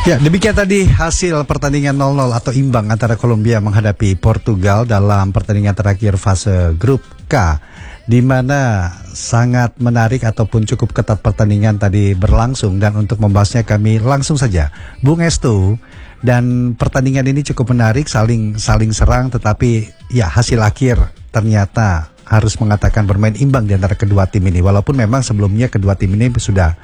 Ya, demikian tadi hasil pertandingan 0-0 atau imbang antara Kolombia menghadapi Portugal dalam pertandingan terakhir fase grup K, di mana sangat menarik ataupun cukup ketat pertandingan tadi berlangsung. Dan untuk membahasnya kami langsung saja Bung Estu. Dan pertandingan ini cukup menarik, saling serang, tetapi ya hasil akhir ternyata harus mengatakan bermain imbang di antara kedua tim ini. Walaupun memang sebelumnya kedua tim ini sudah